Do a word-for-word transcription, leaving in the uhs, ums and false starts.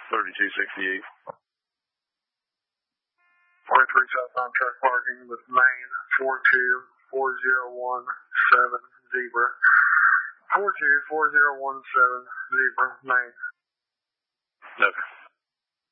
thirty-two sixty-eight. forty-three southbound truck parking with Maine four two four zero one seven Zebra. four two four zero one seven Zebra, Maine. Okay.